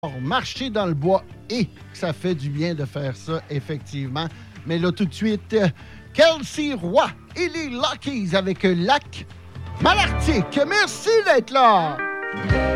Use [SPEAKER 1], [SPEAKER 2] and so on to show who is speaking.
[SPEAKER 1] marcher dans le bois et que ça fait du bien de faire ça, effectivement. Mais là, tout de suite, Kelsey Roy et les Lockies avec Lac Malartic. Merci d'être là!